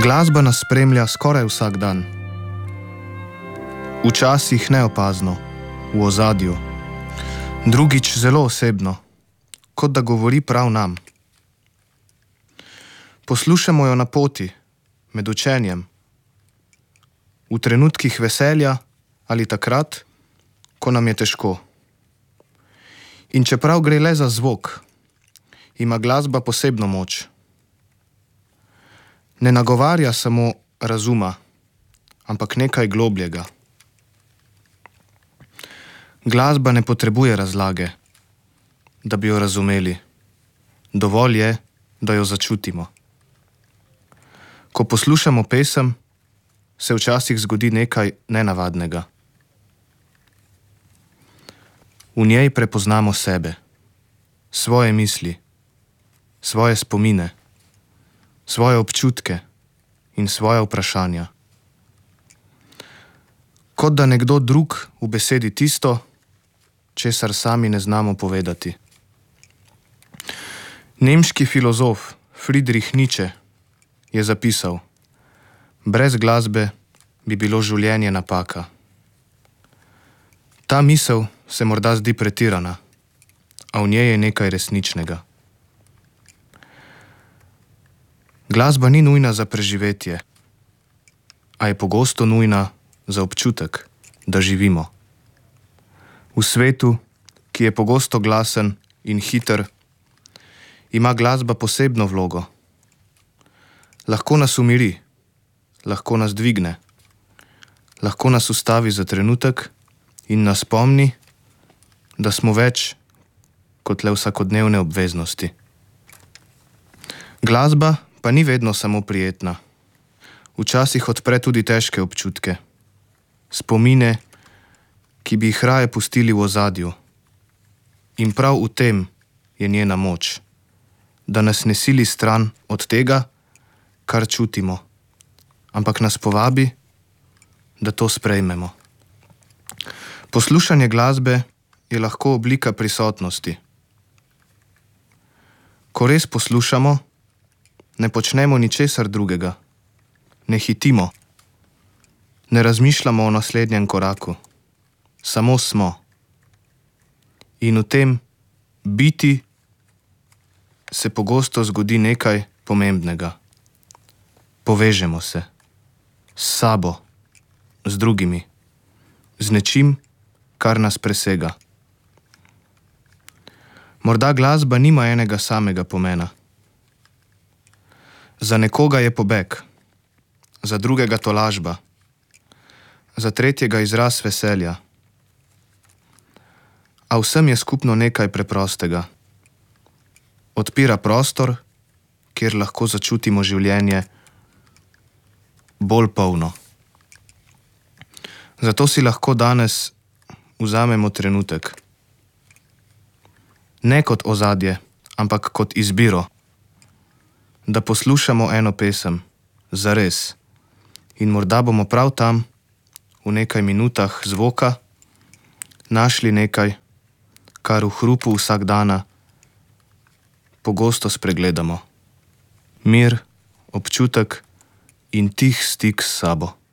Glasba nas spremlja skoraj vsak dan. Včasih neopazno, v ozadju, drugič zelo osebno, kot da govori prav nam. Poslušamo jo na poti, med učenjem, v trenutkih veselja ali takrat, ko nam je težko. In čeprav gre le za zvok, ima glasba posebno moč. Ne nagovarja samo razuma, ampak nekaj globljega. Glasba ne potrebuje razlage, da bi jo razumeli. Dovolj je, da jo začutimo. Ko poslušamo pesem, se včasih zgodi nekaj nenavadnega. V njej prepoznamo sebe, svoje misli, svoje spomine, svoje občutke in svoje vprašanja. Kot da nekdo drug v besedi tisto, česar sami ne znamo povedati. Nemški filozof Friedrich Nietzsche je zapisal: brez glasbe bi bilo življenje napaka. Ta misel se morda zdi pretirana, a v njej je nekaj resničnega. Glasba ni nujna za preživetje, a je pogosto nujna za občutek, da živimo. V svetu, ki je pogosto glasen in hiter, ima glasba posebno vlogo. Lahko nas umiri, lahko nas dvigne, lahko nas ustavi za trenutek in nas spomni, da smo več kot le vsakodnevne obveznosti. Glasba pa ni vedno samo prijetna. Včasih odpre tudi težke občutke, spomine, ki bi jih raje pustili v ozadju. In prav v tem je njena moč, da nas ne sili stran od tega, kar čutimo, ampak nas povabi, da to sprejmemo. Poslušanje glasbe je lahko oblika prisotnosti. Ko res poslušamo, ne počnemo ničesar drugega, ne hitimo, ne razmišljamo o naslednjem koraku, samo smo. In v tem biti se pogosto zgodi nekaj pomembnega. Povežemo se s sabo, z drugimi, z nečim, kar nas presega. Morda glasba nima enega samega pomena. Za nekoga je pobeg, za drugega tolažba, za tretjega izraz veselja. A vsem je skupno nekaj preprostega. Odpira prostor, kjer lahko začutimo življenje bolj polno. Zato si lahko danes vzamemo trenutek. Ne kot ozadje, ampak kot izbiro, da poslušamo eno pesem, zares, in morda bomo prav tam, v nekaj minutah zvoka, našli nekaj, kar v hrupu vsakdana pogosto spregledamo. Mir, občutek in tih stik s sabo.